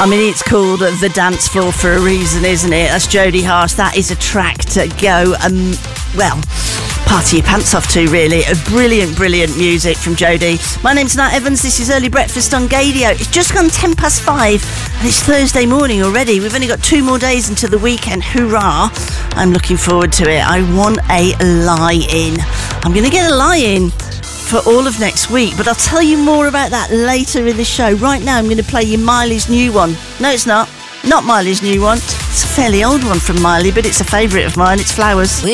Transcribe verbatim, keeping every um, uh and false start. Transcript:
I mean, it's called The Dance Floor for a reason, isn't it? That's Jodie Harsh. That is a track to go, um, well, party your pants off to, really. A brilliant, brilliant music from Jodie. My name's Nat Evans. This is Early Breakfast on Gadio. It's just gone ten past five, and it's Thursday morning already. We've only got two more days until the weekend. Hoorah. I'm looking forward to it. I want a lie-in. I'm going to get a lie-in for all of next week, but I'll tell you more about that later in the show. Right now I'm going to play you Miley's new one. No, it's not. Not Miley's new one. It's a fairly old one from Miley, but it's a favourite of mine. It's Flowers.